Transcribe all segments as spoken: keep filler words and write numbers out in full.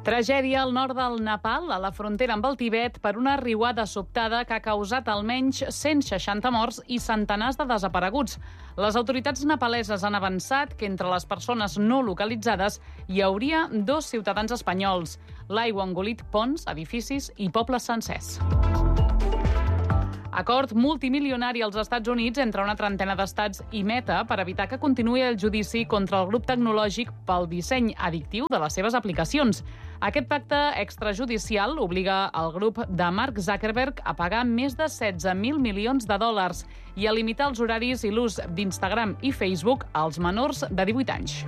Tragèdia al nord del Nepal, a la frontera amb el Tibet, per una riuada sobtada que ha causat almenys cent seixanta morts i centenars de desapareguts. Les autoritats nepaleses han avançat que entre les persones no localitzades hi hauria dos ciutadans espanyols. L'aigua ha engolit ponts, edificis i pobles sencers. Acord multimilionari als Estats Units entre una trentena d'estats i Meta per evitar que continuï el judici contra el grup tecnològic pel disseny addictiu de les seves aplicacions. Aquest pacte extrajudicial obliga el grup de Mark Zuckerberg a pagar més de setze mil milions de dòlars i a limitar els horaris i l'ús d'Instagram i Facebook als menors de divuit anys.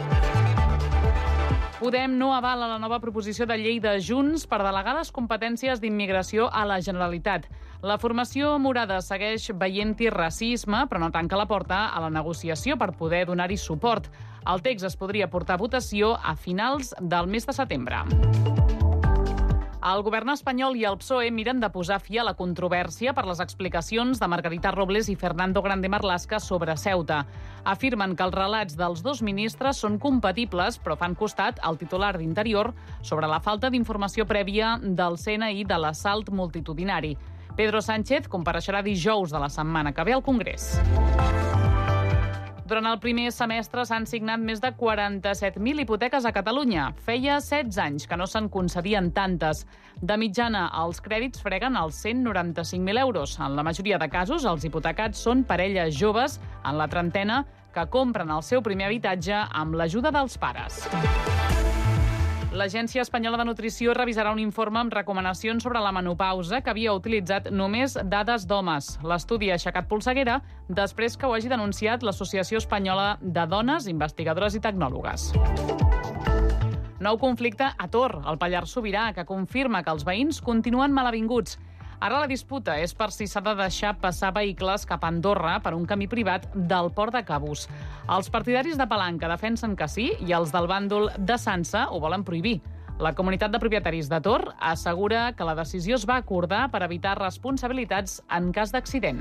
Podem no avala la nova proposició de llei de Junts per delegar les competències d'immigració a la Generalitat. La formació morada segueix veient-hi racisme, però no tanca la porta a la negociació per poder donar-hi suport. El text es podria portar a votació a finals del mes de setembre. El govern espanyol i el P S O E miren de posar fi a la controvèrsia per les explicacions de Margarita Robles i Fernando Grande Marlaska sobre Ceuta. Afirmen que els relats dels dos ministres són compatibles, però fan costat al titular d'Interior sobre la falta d'informació prèvia del C N I de l'assalt multitudinari. Pedro Sánchez compareixerà dijous de la setmana que ve al Congrés. Durant el primer semestre s'han signat més de quaranta-set mil hipoteques a Catalunya. Feia setze anys que no se'n concedien tantes. De mitjana, els crèdits freguen els cent noranta-cinc mil euros. En la majoria de casos, els hipotecats són parelles joves, en la trentena, que compren el seu primer habitatge amb l'ajuda dels pares. L'Agència Espanyola de Nutrició revisarà un informe amb recomanacions sobre la menopausa que havia utilitzat només dades d'homes. L'estudi ha aixecat polseguera després que ho hagi denunciat l'Associació Espanyola de Dones, Investigadores i Tecnòlogues. Nou conflicte a Tor, al Pallars Sobirà, que confirma que els veïns continuen malavinguts. Ara la disputa és per si s'ha de deixar passar vehicles cap a Andorra per un camí privat del port de Cabús. Els partidaris de Palanca defensen que sí i els del bàndol de Sansa ho volen prohibir. La comunitat de propietaris de Tor assegura que la decisió es va acordar per evitar responsabilitats en cas d'accident.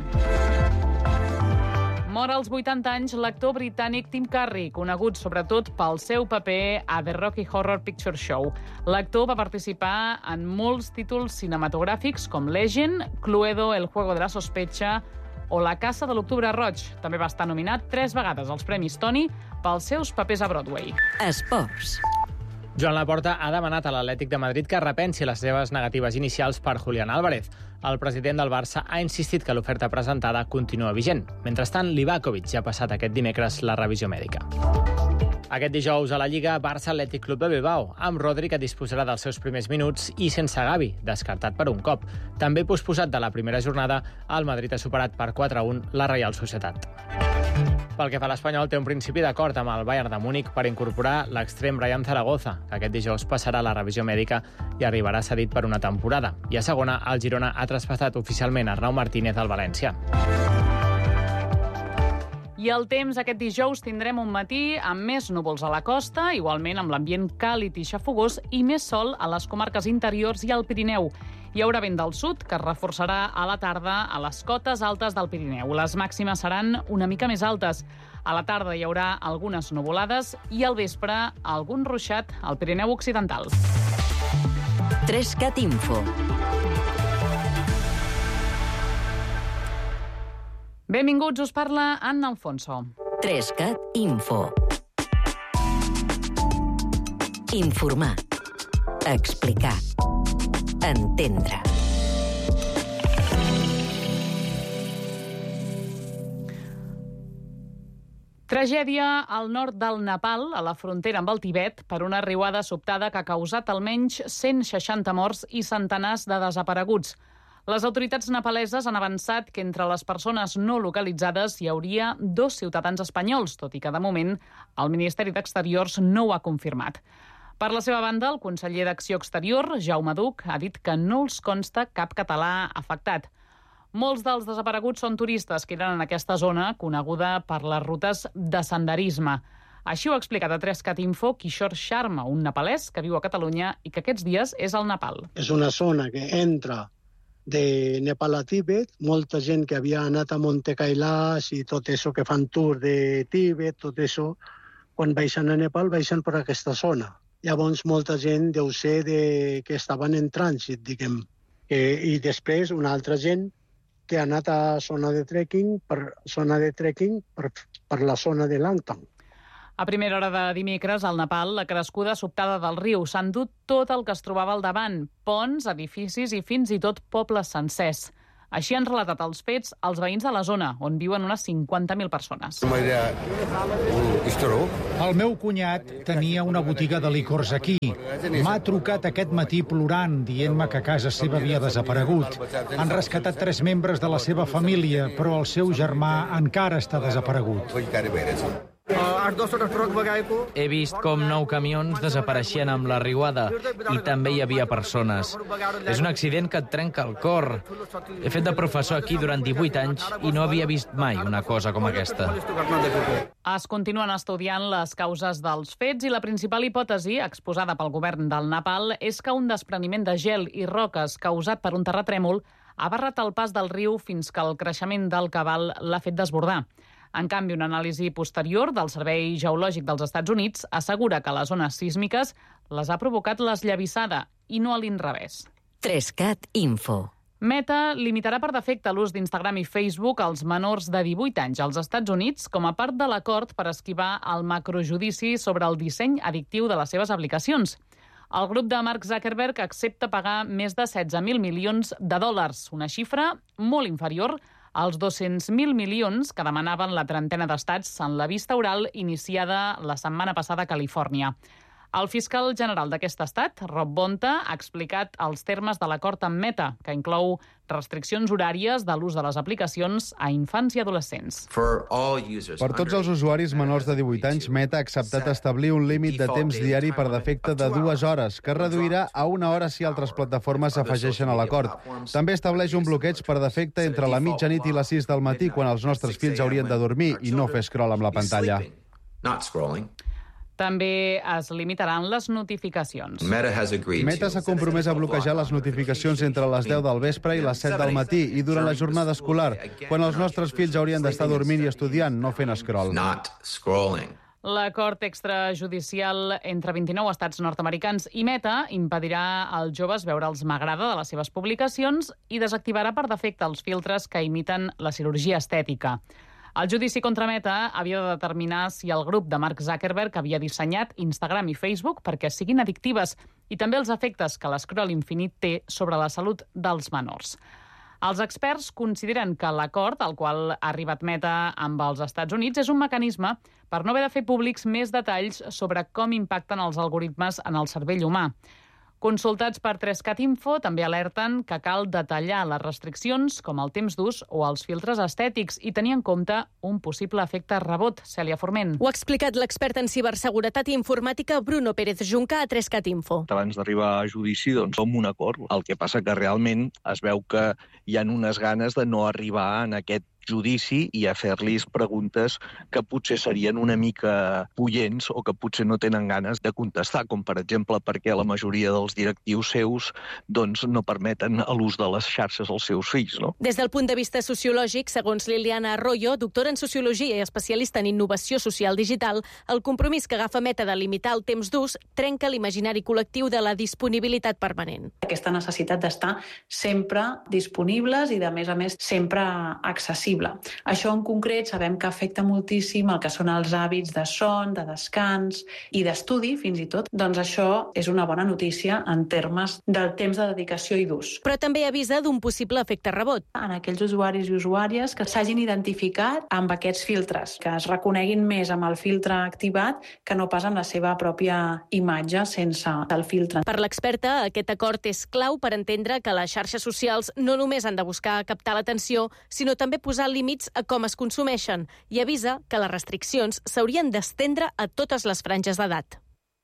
Mor als vuitanta anys l'actor britànic Tim Curry, conegut sobretot pel seu paper a The Rocky Horror Picture Show. L'actor va participar en molts títols cinematogràfics com Legend, Cluedo, El juego de la sospecha o La casa de l'octubre roig. També va estar nominat tres vegades als Premis Tony pels seus papers a Broadway. Esports. Joan Laporta ha demanat a l'Atlètic de Madrid que repensi les seves negatives inicials per Julián Álvarez. El president del Barça ha insistit que l'oferta presentada continua vigent. Mentrestant, Livakovic ja ha passat aquest dimecres la revisió mèdica. Aquest dijous a la Lliga, Barça Atlètic Club de Bilbao, amb Rodri, que disposarà dels seus primers minuts, i sense Gavi, descartat per un cop. També posposat de la primera jornada, el Madrid ha superat per quatre a un la Reial Societat. Pel que fa a l'Espanyol, té un principi d'acord amb el Bayern de Múnich per incorporar l'extrem Ryan Zaragoza, que aquest dijous passarà la revisió mèdica i arribarà cedit per una temporada. I a segona, el Girona ha traspassat oficialment Arnau Martínez al València. I el temps aquest dijous tindrem un matí amb més núvols a la costa, igualment amb l'ambient càlid i xafogós, i més sol a les comarques interiors i al Pirineu. Hi haurà vent del sud, que es reforçarà a la tarda a les cotes altes del Pirineu. Les màximes seran una mica més altes. A la tarda hi haurà algunes nuvolades i al vespre algun ruixat al Pirineu occidental. Trescat Info. Benvinguts, us parla Anna Alfonso. Trescat Info. Informar. Explicar. Entendre. Tragèdia al nord del Nepal, a la frontera amb el Tibet, per una riuada sobtada que ha causat almenys cent seixanta morts i centenars de desapareguts. Les autoritats nepaleses han avançat que entre les persones no localitzades hi hauria dos ciutadans espanyols, tot i que de moment el Ministeri d'Exteriors no ho ha confirmat. Per la seva banda, el conseller d'Acció Exterior, Jaume Duch, ha dit que no els consta cap català afectat. Molts dels desapareguts són turistes que eren en aquesta zona, coneguda per les rutes de senderisme. Així ho ha explicat a Trescat Info Kishore Sharma, un nepalès que viu a Catalunya i que aquests dies és al Nepal. És una zona que entra de Nepal a Tíbet, molta gent que havia anat a Monte Kailash i tot això que fan tour de Tíbet, tot això, quan baixen a Nepal, baixen per aquesta zona. Llavors, molta gent deu ser de, que estaven en trànsit, diguem. Eh, I després, una altra gent que ha anat a zona de trekking per, zona de trekking per, per la zona de Langtang. A primera hora de dimecres, al Nepal, la crescuda sobtada del riu s'ha endut tot el que es trobava al davant, ponts, edificis i fins i tot pobles sencers. Així han relatat els fets els veïns de la zona, on viuen unes cinquanta mil persones. El meu cunyat tenia una botiga de licors aquí. M'ha trucat aquest matí plorant, dient-me que casa seva havia desaparegut. Han rescatat tres membres de la seva família, però el seu germà encara està desaparegut. He vist com nou camions desapareixien amb la riuada i també hi havia persones. És un accident que et trenca el cor. He fet de professor aquí durant divuit anys i no havia vist mai una cosa com aquesta. Es continuen estudiant les causes dels fets i la principal hipòtesi exposada pel govern del Nepal és que un despreniment de gel i roques causat per un terratrèmol ha barrat el pas del riu fins que el creixement del cabal l'ha fet desbordar. En canvi, una anàlisi posterior del Servei Geològic dels Estats Units assegura que les ones sísmiques les ha provocat l'esllavissada i no a l'inrevés. Trescat Info. Meta limitarà per defecte l'ús d'Instagram i Facebook als menors de divuit anys als Estats Units com a part de l'acord per esquivar el macrojudici sobre el disseny addictiu de les seves aplicacions. El grup de Mark Zuckerberg accepta pagar més de setze mil milions de dòlars, una xifra molt inferior als dos-cents mil milions que demanaven la trentena d'estats en la vista oral iniciada la setmana passada a Califòrnia. El fiscal general d'aquest estat, Rob Bonta, ha explicat els termes de l'acord amb Meta, que inclou restriccions horàries de l'ús de les aplicacions a infants i adolescents. Per tots els usuaris menors de divuit anys, Meta ha acceptat establir un límit de temps diari per defecte de dues hores, que es reduirà a una hora si altres plataformes s'afegeixen a l'acord. També estableix un bloqueig per defecte entre la mitjanit i les sis del matí, quan els nostres fills haurien de dormir i no fer scroll amb la pantalla. També es limitaran les notificacions. Meta s'ha compromès a bloquejar les notificacions entre les deu del vespre i les set del matí i durant la jornada escolar, quan els nostres fills haurien d'estar dormint i estudiant, no fent scroll. L'acord extrajudicial entre vint-i-nou estats nord-americans i Meta impedirà als joves veure els m'agrada de les seves publicacions i desactivarà per defecte els filtres que imiten la cirurgia estètica. El judici contra Meta havia de determinar si el grup de Mark Zuckerberg havia dissenyat Instagram i Facebook perquè siguin addictives i també els efectes que l'escroll infinit té sobre la salut dels menors. Els experts consideren que l'acord al qual ha arribat Meta amb els Estats Units és un mecanisme per no haver de fer públics més detalls sobre com impacten els algoritmes en el cervell humà. Consultats per Trescat Info, també alerten que cal detallar les restriccions, com el temps d'ús o els filtres estètics, i tenir en compte un possible efecte rebot. Cèlia Forment. Ho ha explicat l'expert en ciberseguretat i informàtica Bruno Pérez Junca a Trescat Info. Abans d'arribar a judici, doncs, som un acord. El que passa que realment es veu que hi ha unes ganes de no arribar en aquest judici i a fer-los preguntes que potser serien una mica punyents o que potser no tenen ganes de contestar, com per exemple perquè la majoria dels directius seus doncs, no permeten l'ús de les xarxes als seus fills. No? Des del punt de vista sociològic, segons Liliana Arroyo, doctora en Sociologia i especialista en innovació social digital, el compromís que agafa Meta de limitar el temps d'ús trenca l'imaginari col·lectiu de la disponibilitat permanent. Aquesta necessitat d'estar sempre disponibles i, de més a més, sempre accessibles. Això en concret sabem que afecta moltíssim el que són els hàbits de son, de descans i d'estudi, fins i tot. Doncs això és una bona notícia en termes del temps de dedicació i d'ús. Però també avisa d'un possible efecte rebot. En aquells usuaris i usuàries que s'hagin identificat amb aquests filtres, que es reconeguin més amb el filtre activat que no pas amb la seva pròpia imatge sense el filtre. Per l'experta, aquest acord és clau per entendre que les xarxes socials no només han de buscar captar l'atenció, sinó també posar límits a com es consumeixen i avisa que les restriccions s'haurien d'estendre a totes les franges d'edat.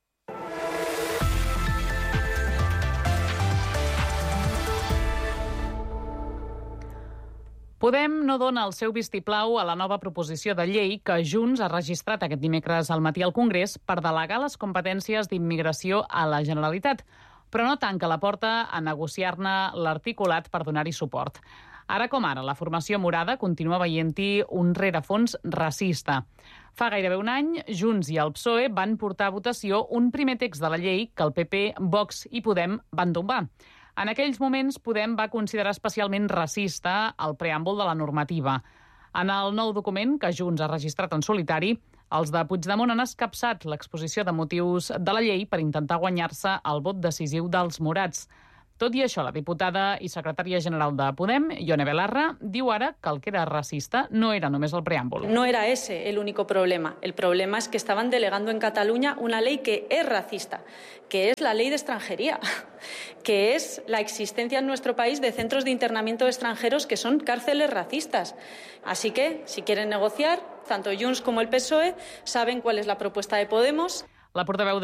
Podem no dona el seu vistiplau a la nova proposició de llei que Junts ha registrat aquest dimecres al matí al Congrés per delegar les competències d'immigració a la Generalitat, però no tanca la porta a negociar-ne l'articulat per donar-hi suport. Ara com ara, la formació morada continua veient-hi un rerefons racista. Fa gairebé un any, Junts i el P S O E van portar a votació un primer text de la llei que el P P, Vox i Podem van tombar. En aquells moments, Podem va considerar especialment racista el preàmbul de la normativa. En el nou document, que Junts ha registrat en solitari, els de Puigdemont han escapçat l'exposició de motius de la llei per intentar guanyar-se el vot decisiu dels morats. Tot i això, la diputada i secretària general de Podem, Ione Belarra, diu ara que el que era racista no era només el preàmbul. No era ese el único problema. El problema es que estaban delegando en Cataluña una ley que es racista, que es la ley de extranjería, que es la existencia en nuestro país de centros de internamiento de extranjeros que son cárceles racistas. Así que, si quieren negociar, tanto Junts como el P S O E saben cuál es la propuesta de Podemos. La portaveu